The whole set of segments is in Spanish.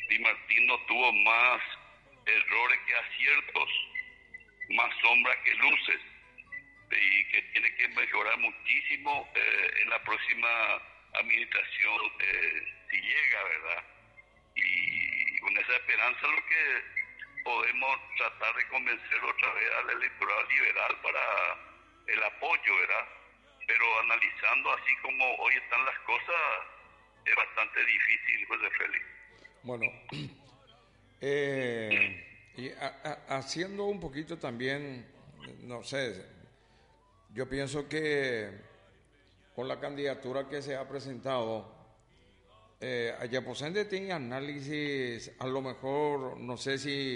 Di Martino tuvo más errores que aciertos, más sombras que luces, y que tiene que mejorar muchísimo en la próxima administración, si llega, ¿verdad? Y con esa esperanza lo que podemos tratar de convencer otra vez al electorado liberal para el apoyo, ¿verdad? Pero analizando así como hoy están las cosas, es bastante difícil, José Félix. Bueno, y haciendo un poquito también, no sé, yo pienso que con la candidatura que se ha presentado, Ayaposende tiene análisis, a lo mejor, no sé si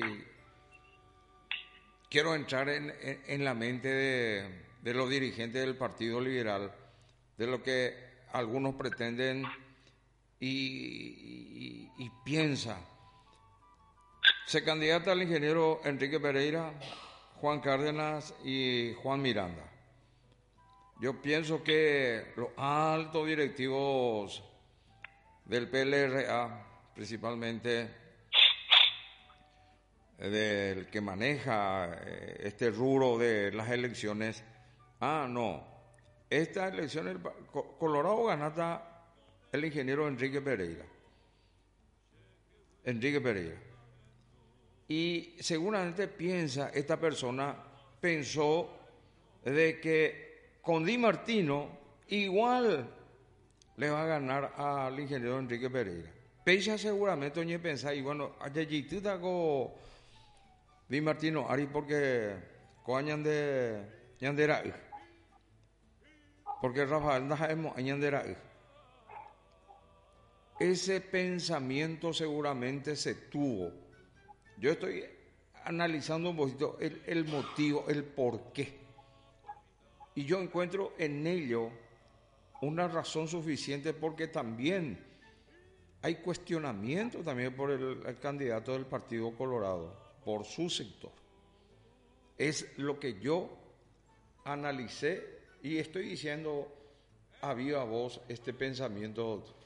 quiero entrar en la mente de los dirigentes del Partido Liberal, de lo que algunos pretenden y piensa. Se candidata al ingeniero Enrique Pereira, Juan Cárdenas y Juan Miranda. Yo pienso que los altos directivos del PLRA, principalmente del que maneja este rubro de las elecciones, estas elecciones, Colorado ganata el ingeniero Enrique Pereira. Y seguramente esta persona pensó de que con Di Martino igual le va a ganar al ingeniero Enrique Pereira. Pesa seguramente oye pensar, y bueno, allí tú dago Di Martino, Ari porque coañan de ñandera, porque Rafael Najemo ñandera. Ese pensamiento seguramente se tuvo. Yo estoy analizando un poquito el motivo, el porqué. Y yo encuentro en ello una razón suficiente porque también hay cuestionamiento también por el candidato del Partido Colorado, por su sector. Es lo que yo analicé y estoy diciendo a viva voz este pensamiento, doctor.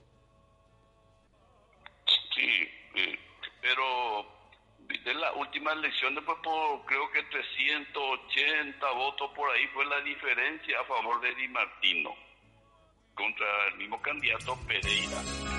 Sí, pero de la última elección, después creo que 380 votos por ahí fue la diferencia a favor de Di Martino contra el mismo candidato Pereira.